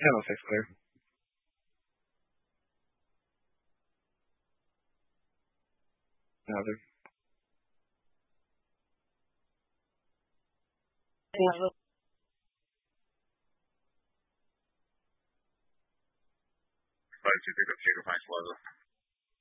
Yeah, no, thanks, Claire. Nada. Nada. 快去这个铁路盘说的。